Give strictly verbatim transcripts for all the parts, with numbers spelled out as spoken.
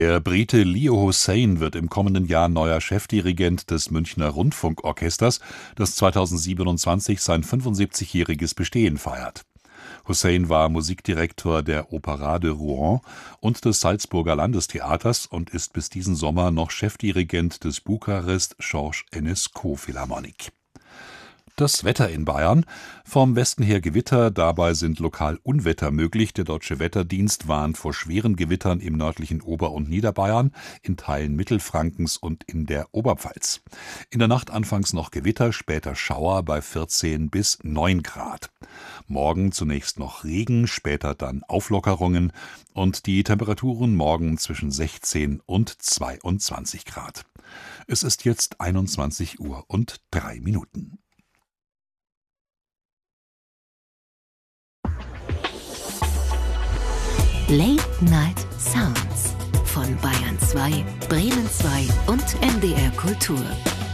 Der Brite Leo Hussein wird im kommenden Jahr neuer Chefdirigent des Münchner Rundfunkorchesters, das zweitausendsiebenundzwanzig sein fünfundsiebzigjähriges Bestehen feiert. Hussein war Musikdirektor der Opéra de Rouen und des Salzburger Landestheaters und ist bis diesen Sommer noch Chefdirigent des Bukarest George Enescu Philharmonic. Das Wetter in Bayern: Vom Westen her Gewitter, dabei sind lokal Unwetter möglich. Der Deutsche Wetterdienst warnt vor schweren Gewittern im nördlichen Ober- und Niederbayern, in Teilen Mittelfrankens und in der Oberpfalz. In der Nacht anfangs noch Gewitter, später Schauer bei vierzehn bis neun Grad. Morgen zunächst noch Regen, später dann Auflockerungen und die Temperaturen morgen zwischen sechzehn und zweiundzwanzig Grad. Es ist jetzt einundzwanzig Uhr und drei Minuten. Late Night Sounds von Bayern zwei, Bremen zwei und M D R Kultur.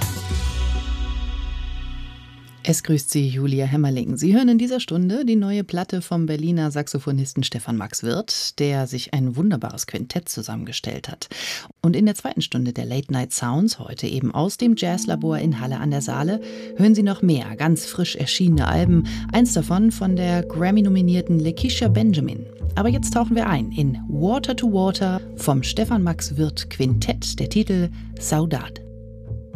Es grüßt Sie Julia Hämmerling. Sie hören in dieser Stunde die neue Platte vom Berliner Saxophonisten Stefan Max Wirth, der sich ein wunderbares Quintett zusammengestellt hat. Und in der zweiten Stunde der Late Night Sounds, heute eben aus dem Jazzlabor in Halle an der Saale, hören Sie noch mehr ganz frisch erschienene Alben. Eins davon von der Grammy-nominierten Lakeisha Benjamin. Aber jetzt tauchen wir ein in Water to Water vom Stefan Max Wirth Quintett, der Titel Saudade.